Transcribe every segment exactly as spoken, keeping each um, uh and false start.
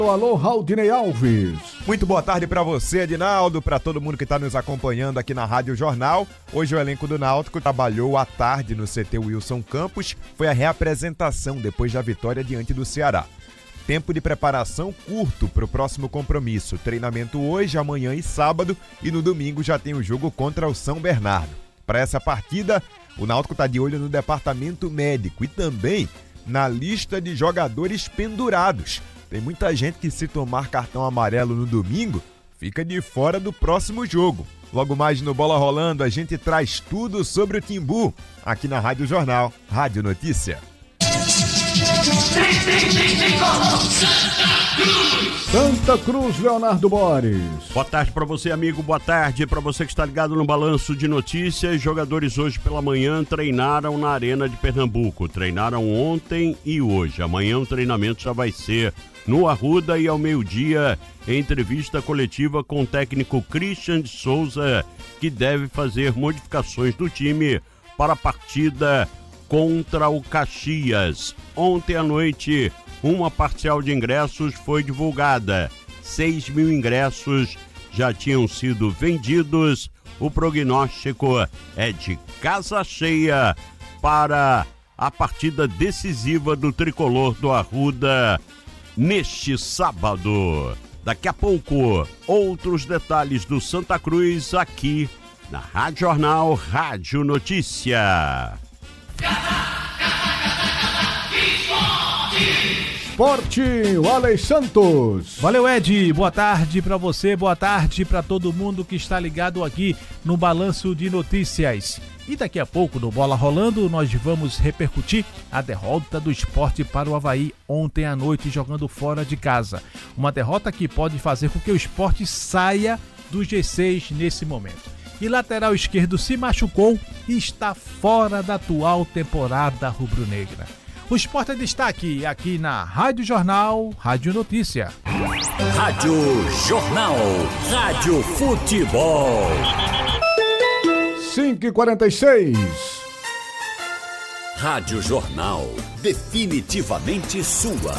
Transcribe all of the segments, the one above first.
Alô, Raudinei Alves. Muito boa tarde para você, Edinaldo, para todo mundo que está nos acompanhando aqui na Rádio Jornal. Hoje o elenco do Náutico trabalhou à tarde no C T Wilson Campos. Foi a reapresentação depois da vitória diante do Ceará. Tempo de preparação curto para o próximo compromisso. Treinamento hoje, amanhã e sábado. E no domingo já tem o jogo contra o São Bernardo. Para essa partida, o Náutico está de olho no departamento médico e também na lista de jogadores pendurados. Tem muita gente que, se tomar cartão amarelo no domingo, fica de fora do próximo jogo. Logo mais no Bola Rolando, a gente traz tudo sobre o Timbu, aqui na Rádio Jornal, Rádio Notícia. Santa Cruz, Leonardo Boris. Boa tarde para você, amigo. Boa tarde para você que está ligado no Balanço de Notícias. Jogadores hoje pela manhã treinaram na Arena de Pernambuco. Treinaram ontem e hoje. Amanhã o treinamento já vai ser no Arruda e ao meio-dia, entrevista coletiva com o técnico Christian de Souza, que deve fazer modificações do time para a partida contra o Caxias. Ontem à noite, uma parcial de ingressos foi divulgada. seis mil ingressos já tinham sido vendidos. O prognóstico é de casa cheia para a partida decisiva do tricolor do Arruda neste sábado. Daqui a pouco, outros detalhes do Santa Cruz aqui na Rádio Jornal, Rádio Notícia. Esporte, o Alex Santos. Valeu, Ed. Boa tarde para você, boa tarde para todo mundo que está ligado aqui no Balanço de Notícias. E daqui a pouco, no Bola Rolando, nós vamos repercutir a derrota do Sport para o Avaí ontem à noite, jogando fora de casa. Uma derrota que pode fazer com que o Sport saia do G seis nesse momento. E lateral esquerdo se machucou e está fora da atual temporada rubro-negra. O Sport é destaque aqui na Rádio Jornal, Rádio Notícia. Rádio Jornal, Rádio Futebol. cinco e quarenta e seis. Rádio Jornal, definitivamente sua.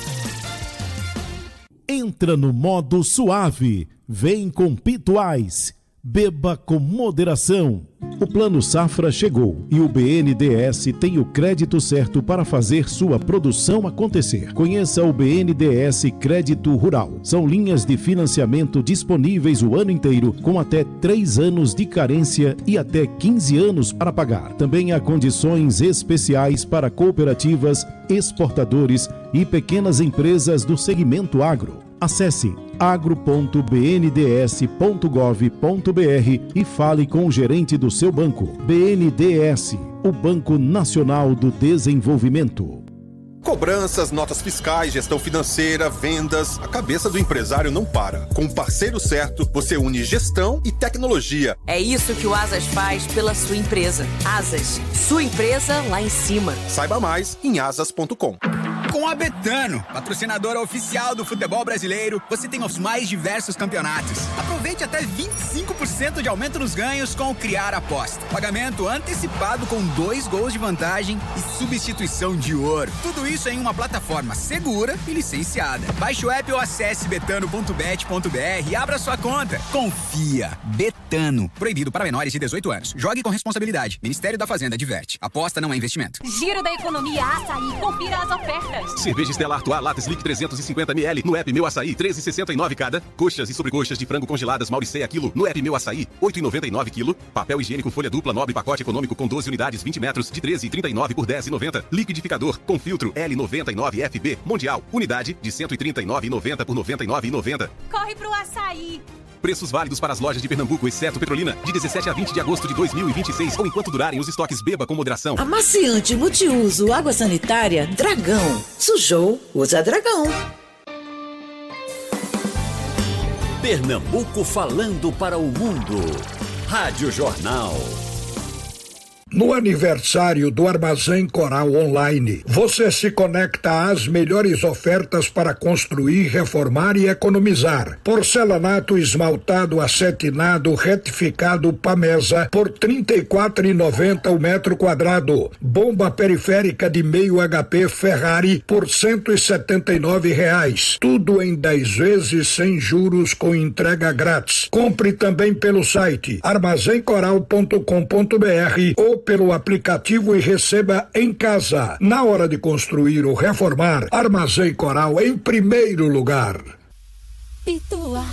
Entra no modo suave, vem com Pituais. Beba com moderação. O Plano Safra chegou e o B N D E S tem o crédito certo para fazer sua produção acontecer. Conheça o B N D E S Crédito Rural. São linhas de financiamento disponíveis o ano inteiro, com até três anos de carência e até quinze anos para pagar. Também há condições especiais para cooperativas, exportadores e pequenas empresas do segmento agro. Acesse agro ponto b n d s ponto gov ponto b r e fale com o gerente do seu banco. B N D E S, o Banco Nacional do Desenvolvimento. Cobranças, notas fiscais, gestão financeira, vendas, a cabeça do empresário não para. Com o parceiro certo, você une gestão e tecnologia. É isso que o Asas faz pela sua empresa. Asas, sua empresa lá em cima. Saiba mais em asas ponto com. Com a Betano, patrocinadora oficial do futebol brasileiro, você tem os mais diversos campeonatos. Aproveite até vinte e cinco por cento de aumento nos ganhos com o Criar Aposta. Pagamento antecipado com dois gols de vantagem e substituição de ouro. Tudo isso em uma plataforma segura e licenciada. Baixe o app ou acesse betano ponto bet ponto b r e abra sua conta. Confia. Betano. Proibido para menores de dezoito anos. Jogue com responsabilidade. Ministério da Fazenda adverte. Aposta não é investimento. Giro da Economia Açaí. Confira as ofertas. Cerveja Stella Artois Lattes Lic trezentos e cinquenta mililitros no app Meu Açaí, treze e sessenta e nove cada. Coxas e sobrecoxas de frango congeladas Mauricéia quilo no app Meu Açaí, oito e noventa e nove quilo. Papel higiênico folha dupla Nobre pacote econômico com doze unidades, vinte metros, de treze e trinta e nove por dez e noventa. Liquidificador com filtro L noventa e nove F B Mundial, unidade de cento e trinta e nove e noventa por noventa e nove e noventa. Corre pro Açaí! Preços válidos para as lojas de Pernambuco, exceto Petrolina, de dezessete a vinte de agosto de dois mil e vinte e seis, ou enquanto durarem os estoques. Beba com moderação. Amaciante multiuso água sanitária Dragão. Sujou, usa Dragão. Pernambuco falando para o mundo. Rádio Jornal. No aniversário do Armazém Coral Online, você se conecta às melhores ofertas para construir, reformar e economizar. Porcelanato esmaltado acetinado retificado Pamesa por trinta e quatro reais e noventa centavos o metro quadrado. Bomba periférica de meio H P Ferrari por cento e setenta e nove reais. Tudo em dez vezes sem juros com entrega grátis. Compre também pelo site armazém coral ponto com ponto br ou pelo aplicativo e receba em casa. Na hora de construir ou reformar, Armazém Coral em primeiro lugar. Pitua.